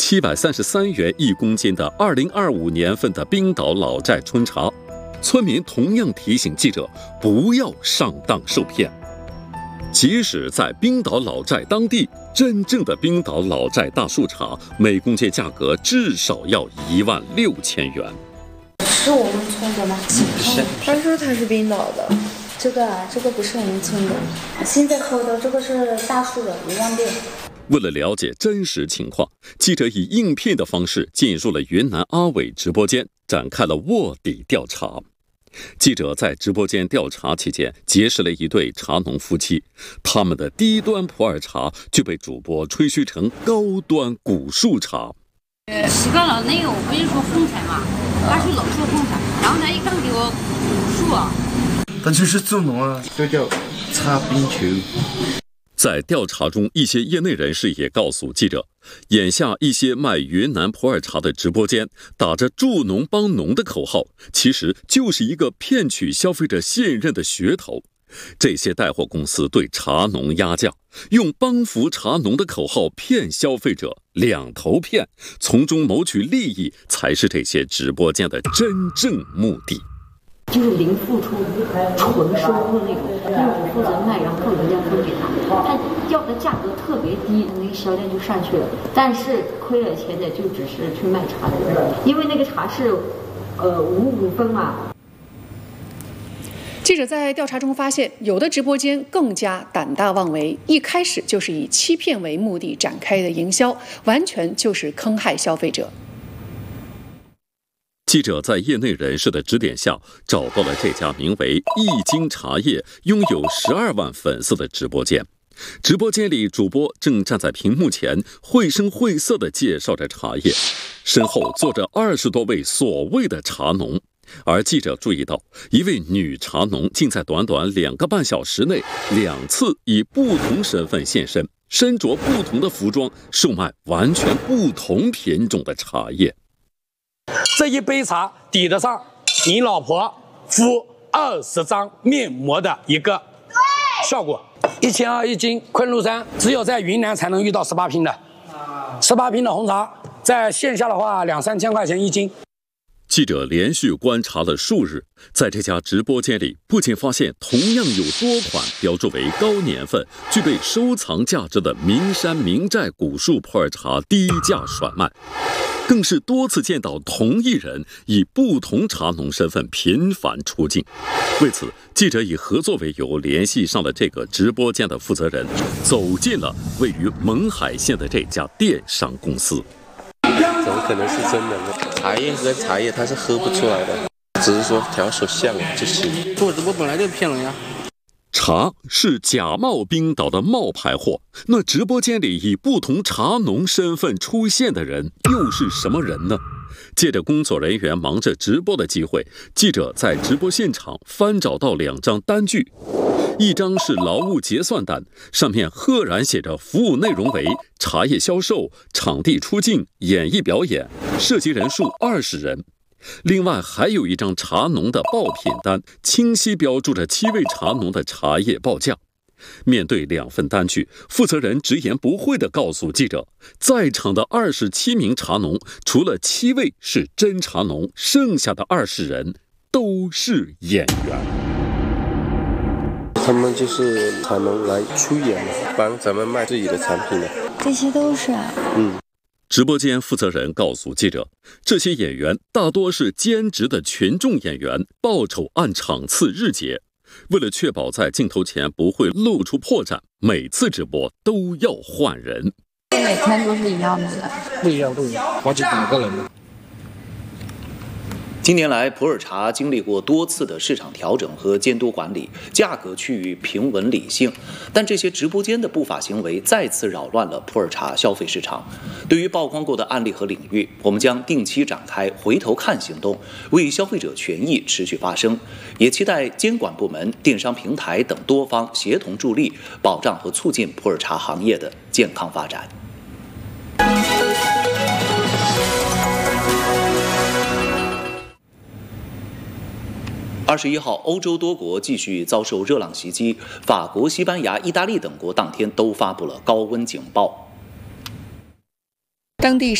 733元1公斤的2025年份的冰岛老寨春茶。村民同样提醒记者不要上当受骗。即使在冰岛老寨当地，真正的冰岛老寨大树茶每公斤价格至少要16000元。 是我们村的吗？ 是。 他说他是冰岛的。这个不是我们村的。现在喝的这个是大树的16000。 为了了解真实情况，记者以应聘的方式进入了云南阿伟直播间，展开了卧底调查。记者在直播间调查期间，结识了一对茶农夫妻，他们的低端普洱茶就被主播吹嘘成高端古树茶。 习惯了那个，我不是说红茶嘛，他是老说红茶，然后他一刚给我古树啊， 他就是助农啊，这叫擦冰球。 在调查中，一些业内人士也告诉记者，眼下一些卖云南普洱茶的直播间打着助农帮农的口号，其实就是一个骗取消费者信任的噱头。这些带货公司对茶农压价，用帮扶茶农的口号骗消费者，两头骗，从中谋取利益，才是这些直播间的真正目的。 就是零付出纯收获那种，就是我负责卖，然后人家分给他要的价格特别低，那个销量就上去了。但是亏了钱的就只是去卖茶的人，因为那个茶是5分嘛。 记者在调查中发现，有的直播间更加胆大妄为，一开始就是以欺骗为目的展开的营销，完全就是坑害消费者。 记者在业内人士的指点下，找到了这家名为易经茶业、拥有12万粉丝的直播间。直播间里，主播正站在屏幕前，绘声绘色地介绍着茶叶，身后坐着20多位所谓的茶农。而记者注意到，一位女茶农竟在短短2个半小时内2次以不同身份现身，身着不同的服装，售卖完全不同品种的茶叶。 这一杯茶抵得上你老婆敷20张面膜的一个效果。1200一斤，昆仑山只有在云南才能遇到18瓶的，18瓶的红茶，在线下的话2-3千块钱一斤。 记者连续观察了数日，在这家直播间里，不仅发现同样有多款标注为高年份、具备收藏价值的名山名寨古树普洱茶低价甩卖，更是多次见到同一人以不同茶农身份频繁出镜。为此，记者以合作为由联系上了这个直播间的负责人，走进了位于勐海县的这家电商公司。 怎么可能是真的呢？茶叶跟茶叶它是喝不出来的，只是说调手像就行。做直播本来就是骗人呀。 茶是假冒冰岛的冒牌货，那直播间里以不同茶农身份出现的人又是什么人呢？借着工作人员忙着直播的机会，记者在直播现场翻找到2张单据，一张是劳务结算单，上面赫然写着服务内容为茶叶销售、场地出镜、演艺表演，涉及人数20人。另外还有一张茶农的报品单，清晰标注着7位茶农的茶叶报价。面对2份单据，负责人直言不讳地告诉记者，在场的27名茶农，除了7位是真茶农，剩下的20人都是演员。 他们就是茶农来出演的，帮咱们卖自己的产品的。 这些都是啊。 直播间负责人告诉记者，这些演员大多是兼职的群众演员，报酬按场次日结。为了确保在镜头前不会露出破绽，每次直播都要换人。 每天都是一样的人？ 不一样，好几百个人呢。 近年来，普洱茶经历过多次的市场调整和监督管理，价格趋于平稳理性。但这些直播间的不法行为再次扰乱了普洱茶消费市场。对于曝光过的案例和领域，我们将定期展开回头看行动，为消费者权益持续发声。也期待监管部门、电商平台等多方协同助力，保障和促进普洱茶行业的健康发展。21号，欧洲多国继续遭受热浪袭击，法国、西班牙、意大利等国当天都发布了高温警报。 当地